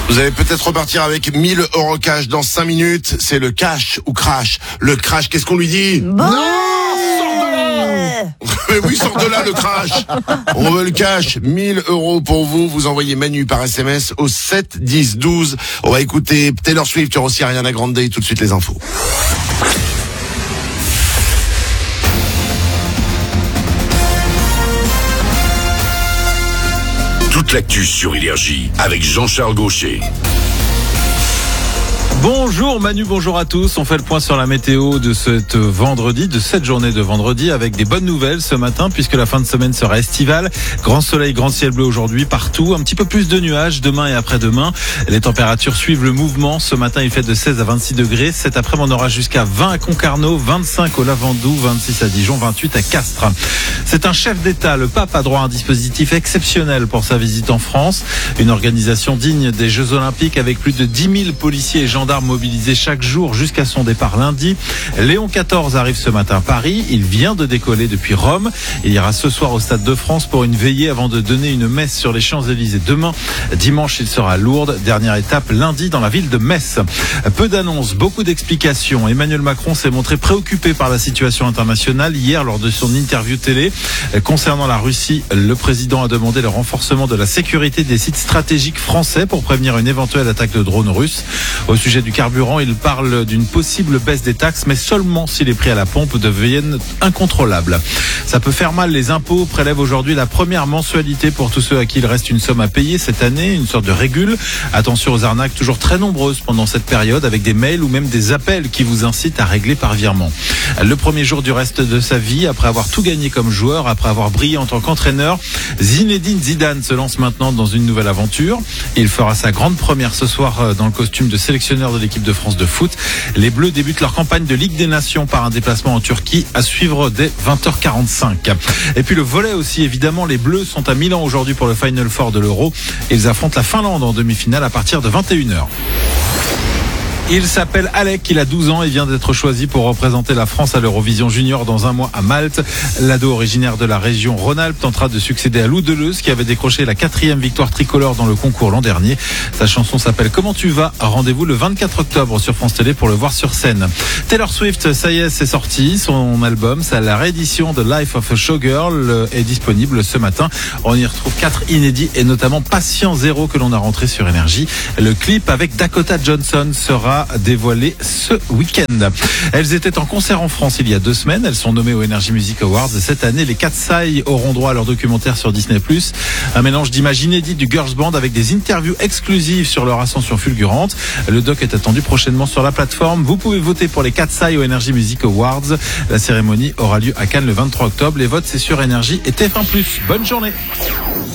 Vous allez peut-être repartir avec 1000 € cash dans 5 minutes. C'est le cash ou crash. Le crash, qu'est-ce qu'on lui dit? Bon. Mais oui, sort de là le crash. On veut le cash. 1000 € pour vous. Vous envoyez Manu par SMS au 7 10 12. On va écouter Taylor Swift, il y aura aussi Ariana Grande et tout de suite les infos. Toute l'actu sur Énergie avec Jean-Charles Gaucher. Bonjour Manu, bonjour à tous. On fait le point sur la météo de cette journée de vendredi avec des bonnes nouvelles ce matin puisque la fin de semaine sera estivale. Grand soleil, grand ciel bleu aujourd'hui partout. Un petit peu plus de nuages demain et après-demain. Les températures suivent le mouvement. Ce matin, il fait de 16 à 26 degrés. Cet après-midi, on aura jusqu'à 20 à Concarneau, 25 au Lavandou, 26 à Dijon, 28 à Castres. C'est un chef d'État. Le pape a droit à un dispositif exceptionnel pour sa visite en France. Une organisation digne des Jeux Olympiques avec plus de 10 000 policiers et gendarmes mobilisés chaque jour jusqu'à son départ lundi. Léon XIV arrive ce matin à Paris. Il vient de décoller depuis Rome. Il ira ce soir au Stade de France pour une veillée avant de donner une messe sur les Champs-Élysées demain. Dimanche, il sera à Lourdes. Dernière étape lundi dans la ville de Metz. Peu d'annonces, beaucoup d'explications. Emmanuel Macron s'est montré préoccupé par la situation internationale hier lors de son interview télé. Concernant la Russie, le président a demandé le renforcement de la sécurité des sites stratégiques français pour prévenir une éventuelle attaque de drones russes. Au sujet du carburant, il parle d'une possible baisse des taxes, mais seulement si les prix à la pompe deviennent incontrôlables. Ça peut faire mal. Les impôts prélèvent aujourd'hui la première mensualité pour tous ceux à qui il reste une somme à payer cette année, une sorte de régule. Attention aux arnaques toujours très nombreuses pendant cette période avec des mails ou même des appels qui vous incitent à régler par virement. Le premier jour du reste de sa vie, après avoir tout gagné comme joueur, après avoir brillé en tant qu'entraîneur, Zinedine Zidane se lance maintenant dans une nouvelle aventure. Il fera sa grande première ce soir dans le costume de sélectionneur de l'équipe de France de foot. Les Bleus débutent leur campagne de Ligue des Nations par un déplacement en Turquie à suivre dès 20h45. Et puis le volley aussi, évidemment, les Bleus sont à Milan aujourd'hui pour le Final Four de l'Euro. Ils affrontent la Finlande en demi-finale à partir de 21h. Il s'appelle Alec, il a 12 ans et vient d'être choisi pour représenter la France à l'Eurovision Junior dans un mois à Malte. L'ado originaire de la région Rhône-Alpes tentera de succéder à Lou Deleuze qui avait décroché la 4e victoire tricolore dans le concours l'an dernier. Sa chanson s'appelle Comment tu vas ? Rendez-vous le 24 octobre sur France Télé pour le voir sur scène. Taylor Swift, ça y est, c'est sorti. Son album, c'est la réédition de Life of a Showgirl est disponible ce matin. On y retrouve 4 inédits et notamment Patient Zéro que l'on a rentré sur Énergie. Le clip avec Dakota Johnson sera dévoilé ce week-end. Elles étaient en concert en France il y a 2 semaines. Elles sont nommées aux Energy Music Awards. Cette année, les Katseye auront droit à leur documentaire sur Disney+. Un mélange d'images inédites du Girls Band avec des interviews exclusives sur leur ascension fulgurante. Le doc est attendu prochainement sur la plateforme. Vous pouvez voter pour les Katseye aux Energy Music Awards. La cérémonie aura lieu à Cannes le 23 octobre. Les votes, c'est sur Énergie et TF1+. Bonne journée.